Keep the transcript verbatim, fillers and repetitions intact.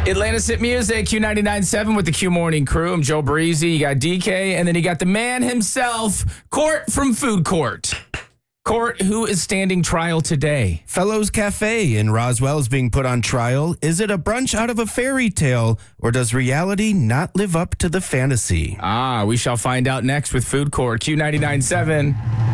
Atlanta's Hit Music, Q ninety-nine point seven with the Q Morning Crew. I'm Joe Breezy. You got D K, and then you got the man himself, Court from Food Court. Court, who is standing trial today? Fellows Cafe in Roswell is being put on trial. Is it a brunch out of a fairy tale, or does reality not live up to the fantasy? Ah, we shall find out next with Food Court, Q ninety-nine point seven.